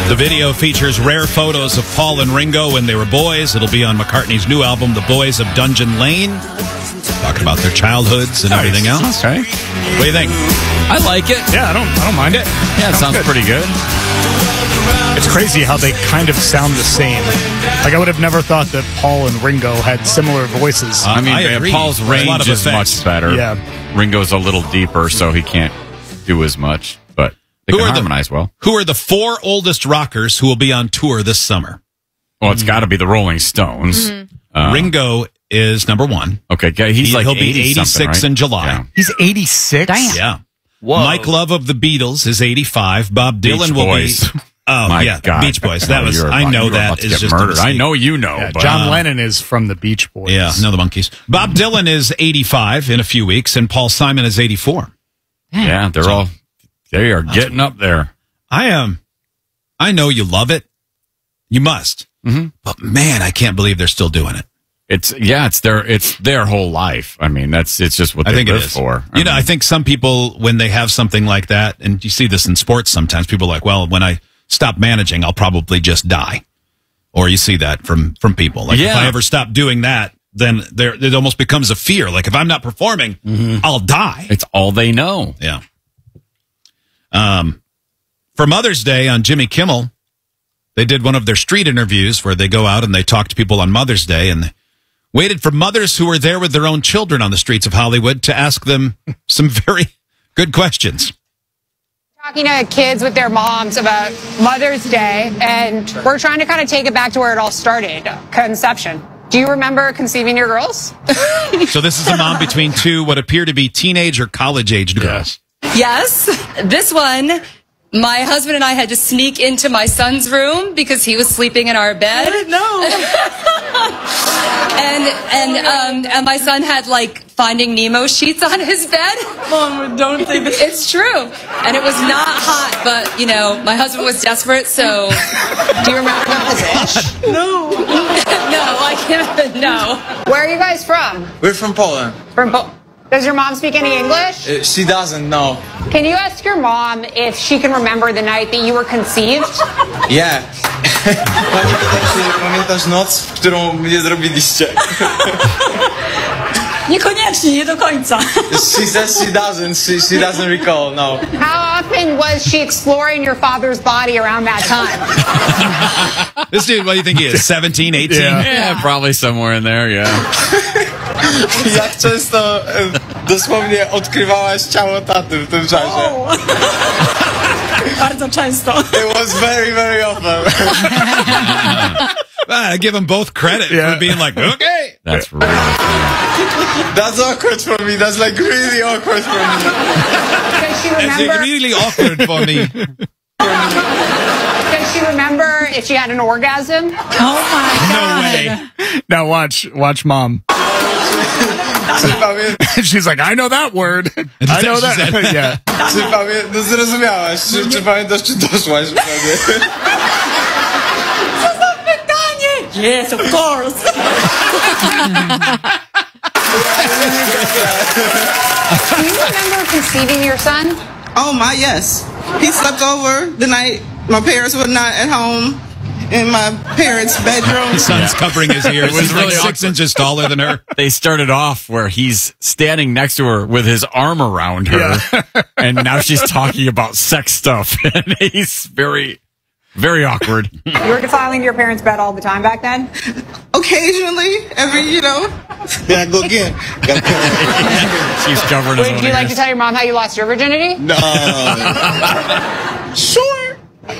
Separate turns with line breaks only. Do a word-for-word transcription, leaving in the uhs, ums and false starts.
The video features rare photos of Paul and Ringo when they were boys. It'll be on McCartney's new album, The Boys of Dungeon Lane. Talking about their childhoods and
nice.
everything else.
Okay.
What do you think?
I like it.
Yeah, I don't I don't mind it.
Yeah, it sounds
good.
pretty good.
It's crazy how they kind of sound the same. Like, I would have never thought that Paul and Ringo had similar voices.
Uh,
I mean,
I agree.
Paul's
There's a lot
range
of
is
effects.
much better.
Yeah.
Ringo's a little deeper, so he can't do as much, but they
Who
can
are the-
harmonize well.
Who are the four oldest rockers who will be on tour this summer?
Well, it's got to be the Rolling Stones. Uh,
Ringo is number one.
Okay, yeah, he's
He-
like
he'll be
eighty
eighty-six
right?
in July.
Yeah.
He's eighty-six?
Damn.
Yeah.
Whoa.
Mike Love of the Beatles is eighty-five. Bob Dylan
Beach
will
Boys.
be... Oh,
My
yeah,
God.
Beach Boys. That
Oh,
was...
you're
I
about-
know
you're
that
about to
is
get
just a
murdered. I
mistake.
know you know.
Yeah,
but,
John
uh,
Lennon is from the Beach Boys.
Yeah, no, the Monkees. Bob Dylan is eighty-five in a few weeks, and Paul Simon is eighty-four.
Yeah, they're
So-
all... They are getting up there.
I am... I know you love it. You must.
Mhm.
But, man, I can't believe they're still doing it.
It's yeah, it's their it's their whole life. I mean, that's it's just what
I
they
think it
live
is.
for.
You know,
mean,
I think some people, when they have something like that, and you see this in sports sometimes, people are like, well, when I stop managing, I'll probably just die. Or you see that from, from people. Like, if
Yeah.
I ever stop doing that, then there it almost becomes a fear. Like, if I'm not performing, I'll die.
it's all they know.
Yeah. Um, for Mother's Day on Jimmy Kimmel, they did one of their street interviews where they go out and they talk to people on Mother's Day, and they waited for mothers who were there with their own children on the streets of Hollywood to ask them some very good questions.
Talking to kids with their moms about Mother's Day, and we're trying to kind of take it back to where it all started, conception. Do you remember conceiving your girls?
So this is a mom between two what appear to be teenage or college-aged girls.
Yes. This one, my husband and I had to sneak into my son's room because he was sleeping in our bed.
No.
and and um and my son had like Finding Nemo sheets on his bed.
Mom, don't say this.
It's true. And it was not hot, but you know, my husband was desperate, so
Do you remember the position?
No.
no, I can't no.
Where are you guys from?
We're from Poland.
From Po- Does your mom speak any English?
Uh, she doesn't know.
Can you ask your mom if she can remember the night that you were conceived?
Yeah. Pamiętasz, pamiętasz noc, w którą mnie zrobiliście?
Niekoniecznie, nie do końca.
She says she doesn't. She, she doesn't recall, no.
How often was she exploring your father's body around that time?
This dude, what do you think he is, seventeen, eighteen?
Yeah.
Yeah, probably somewhere in there. Yeah.
Jak często e, dosłownie odkrywałaś ciało taty w tym czasie?
Bardzo często.
It was very, very often.
I give them both credit
Yeah.
for being like, okay.
That's really funny.
That's awkward for me. That's like really awkward for me.
Does she
That's
remember?
really awkward for me.
Does she remember if she had an orgasm?
Oh my
No
God.
way.
Now watch, watch mom.
Czy, pamię...
She's like, I know that word. I
that
know
what
that.
she said?
Yeah.
Czy pamię... No zrozumiałaś? Czy, czy pamiętasz, czy doszłaś wtedy?
Yes, of course.
Do you remember conceiving your son?
Oh my, yes. He slept over the night my parents were not at home in my parents' bedroom.
His son's covering his ears.
It was
He's
really
like six
awkward.
inches taller than her.
They started off where he's standing next to her with his arm around her, and now she's talking about sex stuff, and he's very, very awkward.
You were defiling your parents' bed all the time back then?
Occasionally, every, you know.
Yeah, go again.
She's covering his
Wait,
own
do you like
ears.
to tell your mom how you lost your virginity?
No. Sure.